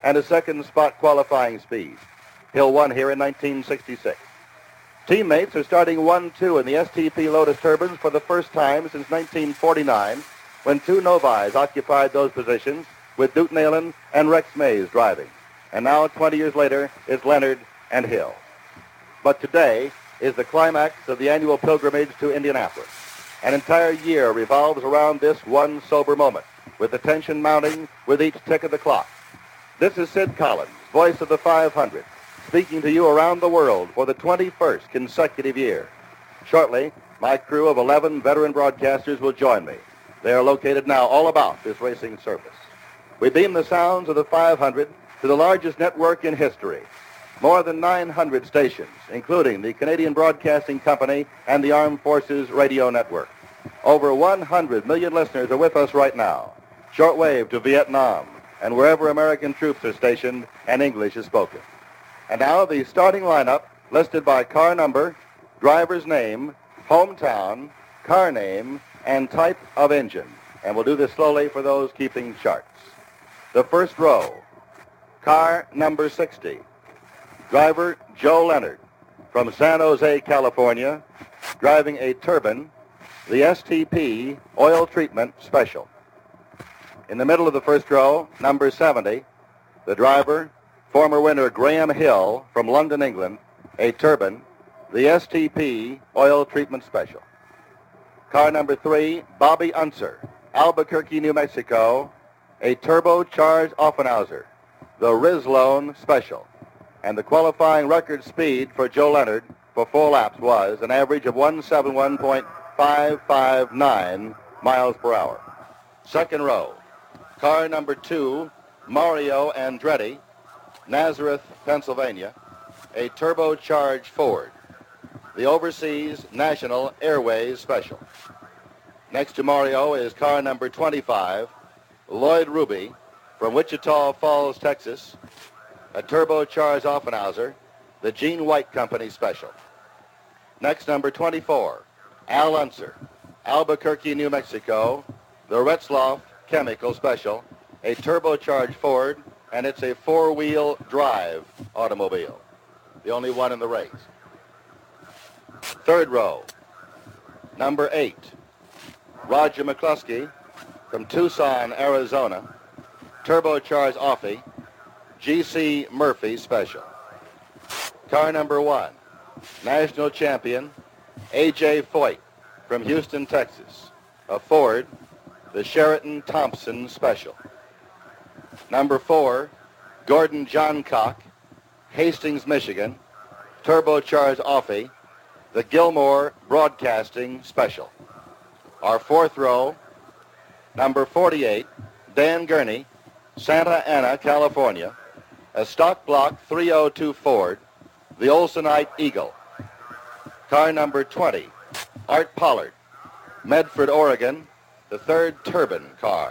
and a second spot qualifying speed. Hill won here in 1966. Teammates are starting 1-2 in the STP Lotus turbines for the first time since 1949, when two Novis occupied those positions with Duke Nalen and Rex Mays driving. And now, 20 years later, it's Leonard and Hill. But today is the climax of the annual pilgrimage to Indianapolis. An entire year revolves around this one sober moment, with the tension mounting with each tick of the clock. This is Sid Collins, voice of the 500, speaking to you around the world for the 21st consecutive year. Shortly, my crew of 11 veteran broadcasters will join me. They are located now all about this racing service. We beam the sounds of the 500 to the largest network in history. More than 900 stations, including the Canadian Broadcasting Company and the Armed Forces Radio Network. Over 100 million listeners are with us right now. Shortwave to Vietnam and wherever American troops are stationed and English is spoken. And now the starting lineup listed by car number, driver's name, hometown, car name, and type of engine. And we'll do this slowly for those keeping charts. The first row, car number 60. Driver Joe Leonard from San Jose, California, driving a turbine, the STP Oil Treatment Special. In the middle of the first row, number 70, the driver, former winner Graham Hill from London, England, a turbine, the STP Oil Treatment Special. Car number 3, Bobby Unser, Albuquerque, New Mexico, a turbocharged Offenhauser, the Rizlone Special. And the qualifying record speed for Joe Leonard for 4 laps was an average of 171.559 miles per hour. Second row, car number 2, Mario Andretti, Nazareth, Pennsylvania, a turbocharged Ford, the Overseas National Airways Special. Next to Mario is car number 25, Lloyd Ruby from Wichita Falls, Texas, a turbocharged Offenhauser, the Gene White Company Special. Next, number 24, Al Unser, Albuquerque, New Mexico, the Retzloff Chemical Special, a turbocharged Ford, and it's a 4-wheel drive automobile, the only one in the race. Third row, number 8, Roger McCluskey from Tucson, Arizona, turbocharged Offie, G.C. Murphy Special. Car number 1, national champion A.J. Foyt from Houston, Texas, a Ford, the Sheraton Thompson Special. Number 4, Gordon Johncock, Hastings, Michigan, turbocharged Offie, the Gilmore Broadcasting Special. Our fourth row, number 48, Dan Gurney, Santa Ana, California, a stock block 302 Ford, the Olsenite Eagle. Car number 20, Art Pollard, Medford, Oregon, the third turbine car,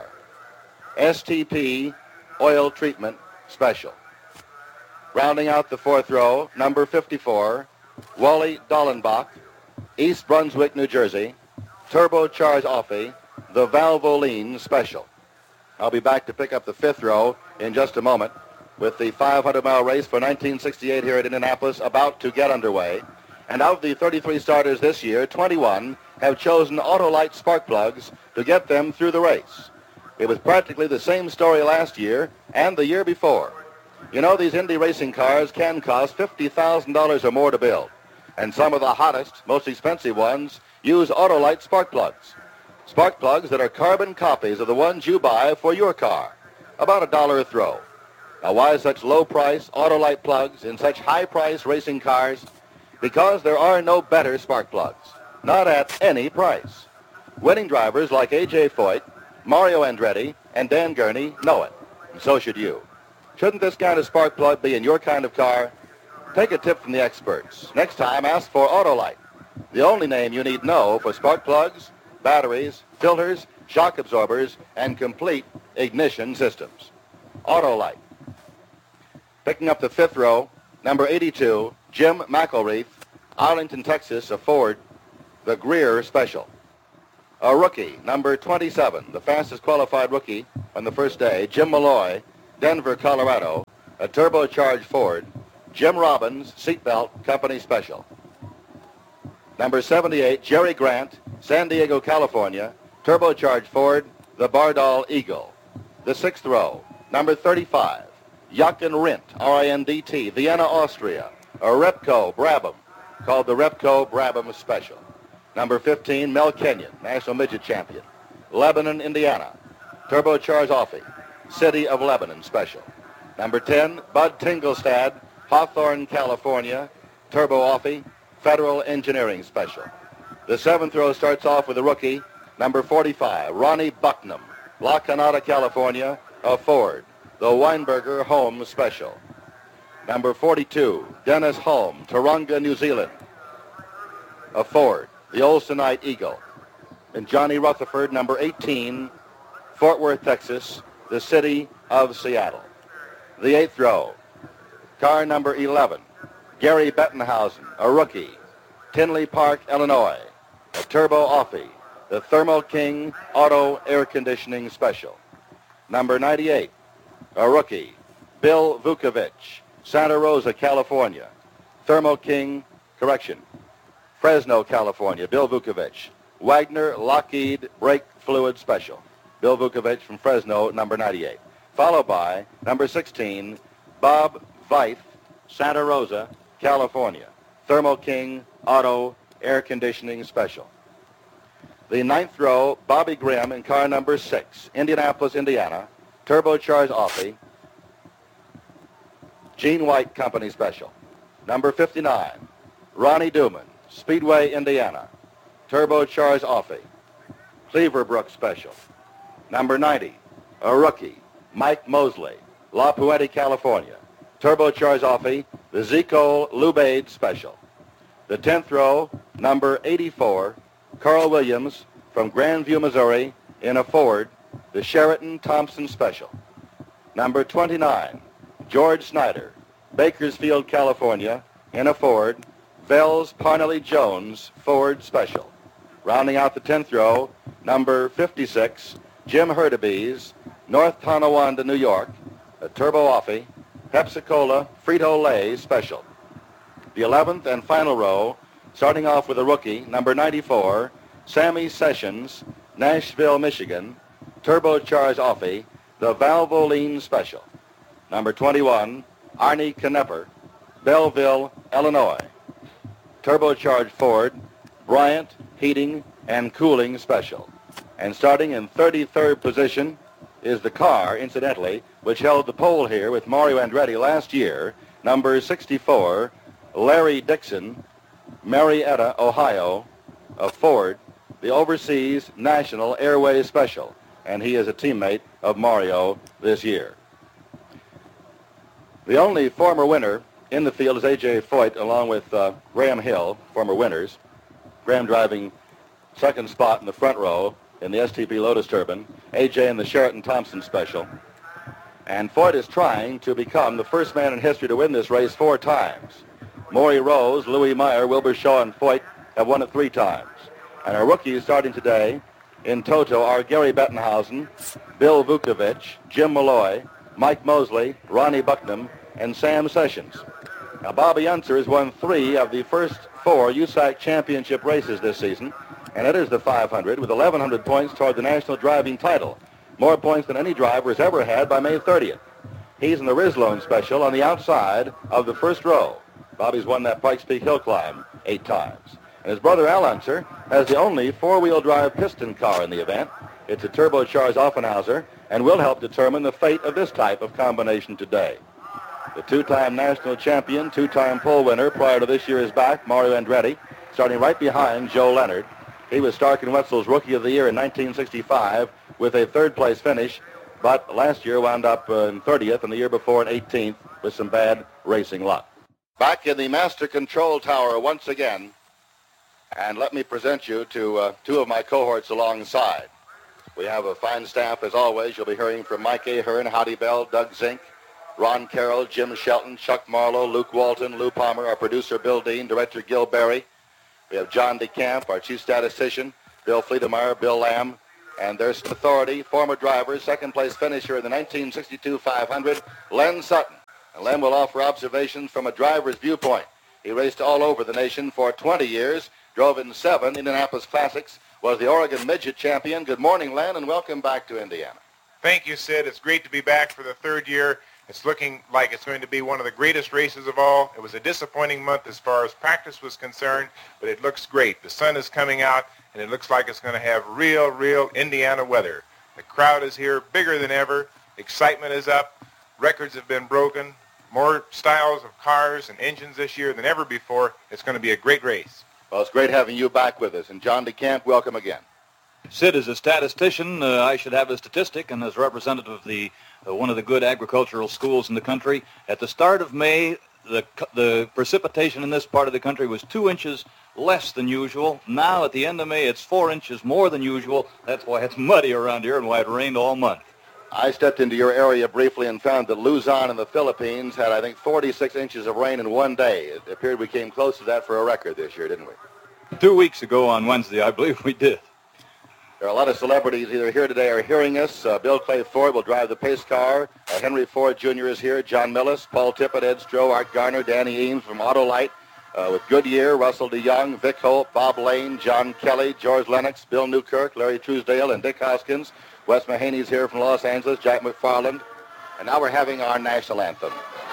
STP Oil Treatment Special. Rounding out the fourth row, number 54, Wally Dallenbach, East Brunswick, New Jersey, turbocharged Offie, the Valvoline Special. I'll be back to pick up the fifth row in just a moment with the 500-mile race for 1968 here at Indianapolis about to get underway. And of the 33 starters this year, 21 have chosen Autolite spark plugs to get them through the race. It was practically the same story last year and the year before. You know, these Indy racing cars can cost $50,000 or more to build. And some of the hottest, most expensive ones use Autolite spark plugs. Spark plugs that are carbon copies of the ones you buy for your car. About $1 a throw. Now, why such low-price Autolite plugs in such high-price racing cars? Because there are no better spark plugs. Not at any price. Winning drivers like A.J. Foyt, Mario Andretti, and Dan Gurney know it. And so should you. Shouldn't this kind of spark plug be in your kind of car? Take a tip from the experts. Next time, ask for Autolite, the only name you need know for spark plugs, batteries, filters, shock absorbers, and complete ignition systems. Autolite. Picking up the fifth row, number 82, Jim McElreath, Arlington, Texas, a Ford, the Greer Special. A rookie, number 27, the fastest qualified rookie on the first day, Jim Malloy, Denver, Colorado, a turbocharged Ford, Jim Robbins Seatbelt Company Special. Number 78, Jerry Grant, San Diego, California, turbocharged Ford, the Bardol Eagle. The 6th row, number 35, Jochen Rindt, R-I-N-D-T, Vienna, Austria, a Repco Brabham, called the Repco Brabham Special. Number 15, Mel Kenyon, National Midget Champion, Lebanon, Indiana, turbocharged Offie, City of Lebanon Special. Number 10, Bud Tingelstad, Hawthorne, California, Turbo Offie, Federal Engineering Special. The 7th row starts off with a rookie, number 45, Ronnie Bucknam, La Canada, California, a Ford, the Weinberger Home Special. Number 42, Dennis Holm, Taronga, New Zealand, a Ford, the Olsenite Eagle. And Johnny Rutherford, number 18, Fort Worth, Texas, the City of Seattle. The 8th row, car number 11, Gary Bettenhausen, a rookie, Tinley Park, Illinois, a Turbo Offie, the Thermo King Auto Air Conditioning Special. Number 98, a rookie, Bill Vukovich, Santa Rosa, California, Thermo King, Fresno, California, Bill Vukovich, Wagner Lockheed Brake Fluid Special. Bill Vukovich from Fresno, number 98. Followed by number 16, Bob Veith, Santa Rosa, California, Thermo King Auto Air Conditioning Special. The 9th row, Bobby Grimm in car number 6, Indianapolis, Indiana, turbocharged Offie, Gene White Company Special. Number 59, Ronnie Duman, Speedway, Indiana, turbocharged Offie, Cleaverbrook Special. Number 90, a rookie, Mike Mosley, La Puente, California, turbocharged Offie, the Zico Lubaid Special. The 10th row, number 84, Carl Williams from Grandview, Missouri, in a Ford, the Sheraton Thompson Special. Number 29, George Snyder, Bakersfield, California, in a Ford, Vels Parnelli Jones Ford Special. Rounding out the 10th row, number 56, Jim Hurtubise, North Tonawanda, New York, a Turbo Offie, Pepsi-Cola Frito-Lay Special. The 11th and final row, starting off with a rookie, number 94, Sammy Sessions, Nashville, Michigan, turbocharged Offie, the Valvoline Special. Number 21, Arnie Knepper, Belleville, Illinois, turbocharged Ford, Bryant Heating and Cooling Special. And starting in 33rd position is the car, incidentally, which held the pole here with Mario Andretti last year, number 64, Larry Dixon, Marietta, Ohio, a Ford, the Overseas National Airways Special, and he is a teammate of Mario this year. The only former winner in the field is A.J. Foyt, along with Graham Hill, former winners. Graham driving second spot in the front row in the STP Lotus Turbine, A.J. in the Sheraton Thompson Special. And Foyt is trying to become the first man in history to win this race 4 times. Maury Rose, Louis Meyer, Wilbur Shaw, and Foyt have won it 3 times. And our rookies starting today in toto are Gary Bettenhausen, Bill Vukovich, Jim Malloy, Mike Mosley, Ronnie Bucknam, and Sam Sessions. Now, Bobby Unser has won 3 of the first 4 USAC championship races this season, and it is the 500 with 1,100 points toward the national driving title, more points than any driver has ever had by May 30th. He's in the Rislone Special on the outside of the first row. Bobby's won that Pikes Peak Hill Climb 8 times. And his brother Al Unser has the only 4-wheel drive piston car in the event. It's a turbocharged Offenhauser and will help determine the fate of this type of combination today. The 2-time national champion, 2-time pole winner prior to this year is back, Mario Andretti, starting right behind Joe Leonard. He was Stark and Wetzel's Rookie of the Year in 1965 with a 3rd-place finish, but last year wound up in 30th and the year before in 18th with some bad racing luck. Back in the Master Control Tower once again, and let me present you to 2 of my cohorts alongside. We have a fine staff as always. You'll be hearing from Mike Ahern, Howdy Bell, Doug Zink, Ron Carroll, Jim Shelton, Chuck Marlowe, Luke Walton, Lou Palmer, our producer Bill Dean, director Gil Berry. We have John DeCamp, our chief statistician, Bill Fleetemeyer, Bill Lamb, And their authority, former driver, second-place finisher in the 1962 500, Len Sutton. And Len will offer observations from a driver's viewpoint. He raced all over the nation for 20 years, drove in 7 Indianapolis Classics, was the Oregon Midget Champion. Good morning, Len, and welcome back to Indiana. Thank you, Sid. It's great to be back for the third year. It's looking like it's going to be one of the greatest races of all. It was a disappointing month as far as practice was concerned, but it looks great. The sun is coming out, and it looks like it's going to have real Indiana weather. The crowd is here, bigger than ever. Excitement is up. Records have been broken. More styles of cars and engines this year than ever before. It's going to be a great race. Well, it's great having you back with us. And John DeCamp, welcome again. Sid, as a statistician, I should have a statistic, and as representative of the one of the good agricultural schools in the country, at the start of May, the precipitation in this part of the country was 2 inches less than usual. Now, at the end of May, it's 4 inches more than usual. That's why it's muddy around here and why it rained all month. I stepped into your area briefly and found that Luzon in the Philippines had, I think, 46 inches of rain in one day. It appeared we came close to that for a record this year, didn't we? 2 weeks ago on Wednesday, I believe we did. There are a lot of celebrities either here today or hearing us. Bill Clay Ford will drive the pace car. Henry Ford Jr. is here. John Millis, Paul Tippett, Ed Stroh, Art Garner, Danny Eames from Autolite. With Goodyear, Russell DeYoung, Vic Hope, Bob Lane, John Kelly, George Lennox, Bill Newkirk, Larry Truesdale, and Dick Hoskins. Wes Mahaney's here from Los Angeles, Jack McFarland. And now we're having our national anthem.